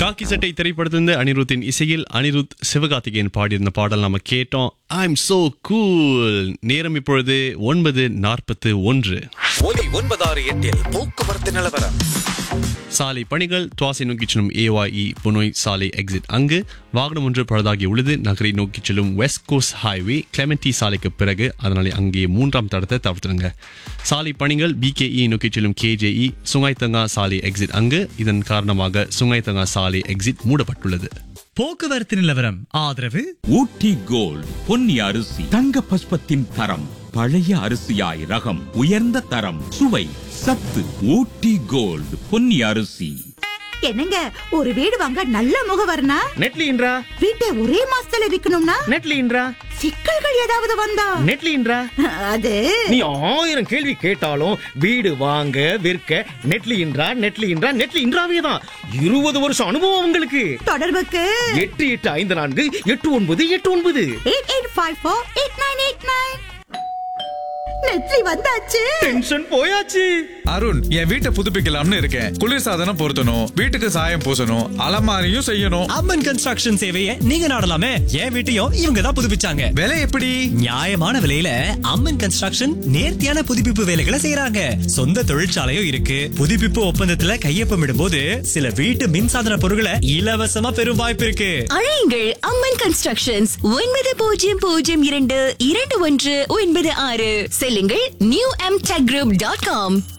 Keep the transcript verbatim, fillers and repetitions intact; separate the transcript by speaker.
Speaker 1: காக்கி சட்டை திரைப்படத்திலிருந்து அனிருத்தின் இசையில் அனிருத் சிவகார்த்திகேயன் பாடியிருந்த பாடல் நம்ம கேட்டோம். I'm so cool. நேரம் இப்பொழுது ஒன்பது நாற்பத்து ஒன்று.
Speaker 2: ஒலி ஒன்பதாறு எட்டில் போக்குவரத்து நிலவரம்.
Speaker 1: சாலை பணிகள் துவாசை நோக்கி செல்லும் ஏஒய்இ புனோய் சாலை எக்ஸிட் அங்கு வாகனம் ஒன்று பழுதாகி உள்ளது. நகரை நோக்கி செல்லும் வெஸ்ட் கோஸ்ட் ஹைவே கிளெமெண்டி சாலைக்கு பிறகு, அதனால அங்கே மூன்றாம் தடத்தை தவிர்த்துருங்க. சாலை பணிகள் பிகேஇ நோக்கி செல்லும் கேஜேஇ சுங்காய்தங்கா சாலை எக்ஸிட் அங்கு, இதன் காரணமாக சுங்காய்தங்கா சாலை எக்ஸிட் மூடப்பட்டுள்ளது.
Speaker 3: போக்குவரத்து நிலவரம் ஆதரவு
Speaker 4: ஊட்டி கோல்ட் பொன்னி அரிசி தங்க பஸ்பத்தின் தரம். பழைய அரிசியாய் ரகம், உயர்ந்த தரம், சுவை, சத்து. ஊட்டி கோல்ட் பொன்னி அரிசி.
Speaker 5: என்னங்க, ஒரு வீடு வாங்க நல்ல முகவர்னா
Speaker 6: நெட்லின்றா,
Speaker 5: வீட்டை ஒரே மாசத்துல விக்கணும்னா
Speaker 6: நெட்லின்றா,
Speaker 5: சிக்கல்கள் ஏதாவது வந்தா
Speaker 6: நெட்லின்றா.
Speaker 5: அது
Speaker 6: நீ ஆயிரம் கேள்வி கேட்டாலும் வீடு வாங்க விற்க நெட்லின்றா நெட்லின்றா நெட்லின்றாவே தான். இருபது வருஷம் அனுபவம் உங்களுக்கு.
Speaker 5: தொடர்புக்கு
Speaker 6: எட்டு எட்டு ஐந்து நான்கு எட்டு ஒன்பது எட்டு ஒன்பது
Speaker 5: eight eight five four eight nine eight nine. நெட்லி வந்தாச்சு.
Speaker 6: டென்ஷன் போயாச்சு.
Speaker 7: அருண், என் வீட்டை புதுப்பிக்கலாம்னு இருக்கேன். குளிர்சாதனம் பொருத்தணும், வீட்டுக்கு சாயம் பூசணும், அலமாரியும் செய்யணும்.
Speaker 3: அம்மன் கன்ஸ்ட்ரக்ஷன் சேவையை நீங்க நாடலாமே. என் வீட்டையும் இவங்க தான் புதுப்பிச்சாங்க.
Speaker 7: விலை எப்படி?
Speaker 3: நியாயமான விலையில அம்மன் கன்ஸ்ட்ரக்ஷன் நேர்த்தியான புதுப்பிப்பு வேலைகளை செய்யறாங்க. சொந்த தொழிற்சாலையும் இருக்கு. புதுப்பிப்பு ஒப்பந்தத்துல கையொப்பமிடும் போது சில வீட்டு மின்சாதன பொருட்களை இலவசமா பெறும் வாய்ப்பு இருக்கு.
Speaker 8: அழையுங்கள் அம்மன் கன்ஸ்ட்ரக்ஷன்ஸ் ஒன்பது பூஜ்ஜியம் பூஜ்ஜியம் இரண்டு இரண்டு ஒன்று ஒன்பது ஆறு. செல்லுங்கள் new M tech group dot com.